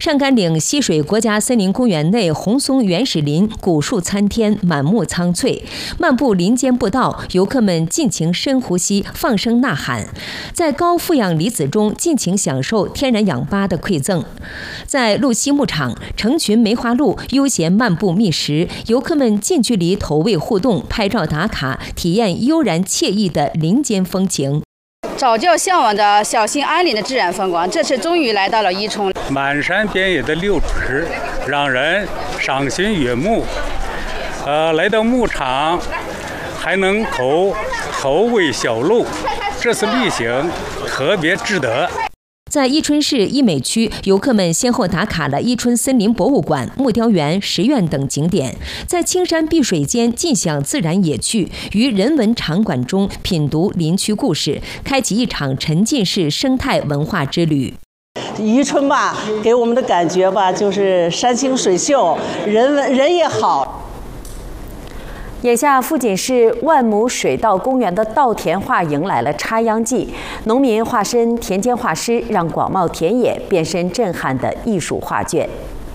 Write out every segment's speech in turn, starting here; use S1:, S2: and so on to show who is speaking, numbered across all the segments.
S1: 上甘岭溪水国家森林公园内红松原始林古树参天，满目苍翠。漫步林间步道，游客们尽情深呼吸，放声呐喊，在高负氧离子中尽情享受天然氧吧的馈赠。在鹿溪牧场，成群梅花鹿悠闲漫步觅食，游客们近距离投喂互动，拍照打卡，体验悠然惬意的林间风情。
S2: 早就向往着小心安宁的自然风光，这次终于来到了伊春。
S3: 满山遍野的绿植，让人赏心悦目。来到牧场，还能投喂小鹿，这次旅行特别值得。
S1: 在伊春市伊美区，游客们先后打卡了伊春森林博物馆、木雕园、石院等景点，在青山碧水间尽享自然野趣，于人文场馆中品读林区故事，开启一场沉浸式生态文化之旅。
S4: 伊春吧，给我们的感觉吧，就是山清水秀，人也好。
S5: 眼下，富锦市万亩水稻公园的稻田画迎来了插秧季，农民化身田间画师，让广袤田野变身震撼的艺术画卷。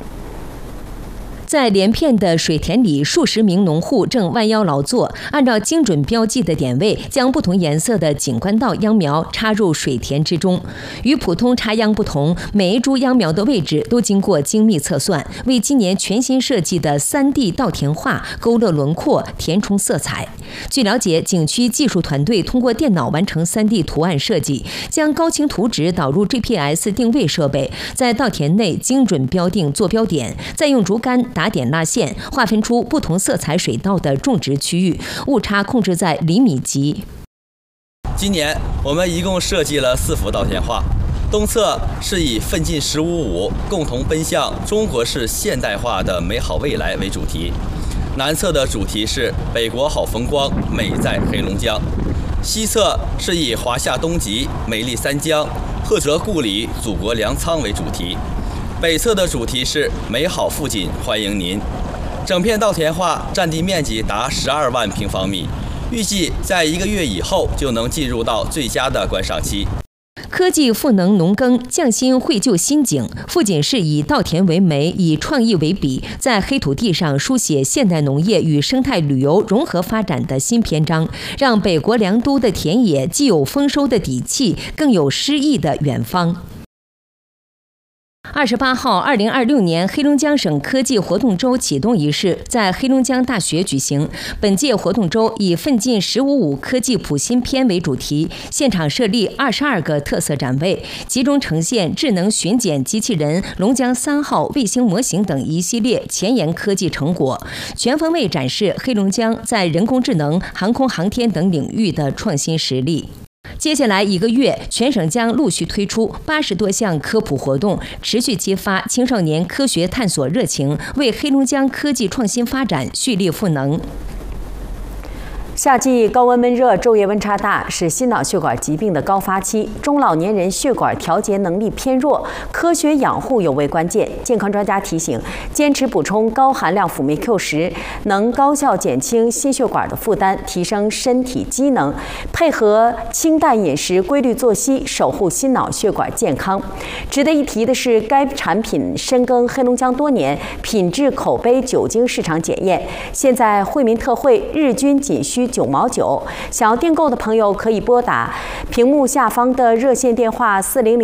S1: 在连片的水田里，数十名农户正弯腰劳作，按照精准标记的点位，将不同颜色的景观稻秧苗插入水田之中。与普通插秧不同，每一株秧苗的位置都经过精密测算，为今年全新设计的3D 稻田画勾勒轮廓、填充色彩。据了解，景区技术团队通过电脑完成3D 图案设计，将高清图纸导入 GPS 定位设备，在稻田内精准标定坐标点，再用竹竿打点拉线，划分出不同色彩水稻的种植区域，误差控制在厘米级。
S6: 今年我们一共设计了4幅稻田画，东侧是以奋进15.5共同奔向中国式现代化的美好未来为主题，南侧的主题是北国好风光，美在黑龙江，西侧是以华夏东极，美丽三江，赫哲故里，祖国粮仓为主题，北侧的主题是美好富锦欢迎您。整片稻田画占地面积达12万平方米，预计在1个月以后就能进入到最佳的观赏期。
S1: 科技赋能农耕，匠心绘就新景。富锦市以稻田为媒，以创意为笔，在黑土地上书写现代农业与生态旅游融合发展的新篇章，让北国良都的田野既有丰收的底气，更有诗意的远方。28号，2026年黑龙江省科技活动周启动仪式在黑龙江大学举行。本届活动周以奋进15.5科技谱新篇为主题，现场设立22个特色展位，集中呈现智能巡检机器人、龙江3号卫星模型等一系列前沿科技成果，全方位展示黑龙江在人工智能、航空航天等领域的创新实力。接下来1个月，全省将陆续推出80多项科普活动，持续激发青少年科学探索热情，为黑龙江科技创新发展蓄力赋能。
S5: 夏季高温闷热，昼夜温差大，是心脑血管疾病的高发期。中老年人血管调节能力偏弱，科学养护尤为关键。健康专家提醒，坚持补充高含量辅酶 Q10，能高效减轻心血管的负担，提升身体机能。配合清淡饮食、规律作息，守护心脑血管健康。值得一提的是，该产品深耕黑龙江多年，品质口碑久经市场检验。现在惠民特惠，日均仅需9毛9，想要订购的朋友可以拨打屏幕下方的热线电话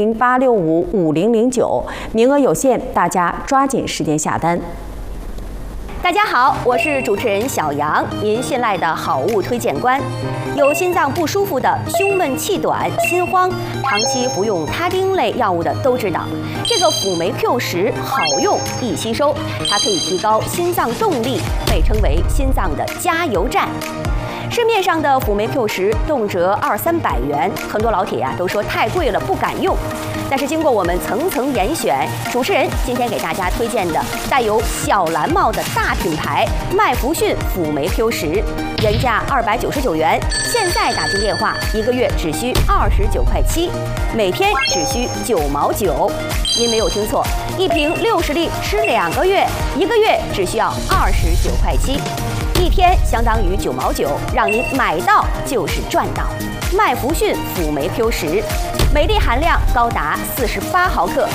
S5: 400-865-5009，名额有限，大家抓紧时间下单。
S7: 大家好，我是主持人小杨，您信赖的好物推荐官。有心脏不舒服的、胸闷气短、心慌、长期服用他汀类药物的都知道，这个辅酶 Q10好用易吸收，它可以提高心脏动力，被称为心脏的加油站。市面上的辅酶 Q10动辄200-300元，很多老铁都说太贵了，不敢用。但是经过我们层层严选，主持人今天给大家推荐的带有小蓝帽的大品牌麦弗逊辅酶 Q10，原价299元，现在打进电话1个月只需29.7块，每天只需9毛9。您没有听错，一瓶60粒吃2个月，1个月只需要29.7块，一天相当于9毛9，让您买到就是赚到。麦弗逊辅酶 Q10，每粒含量高达48毫克。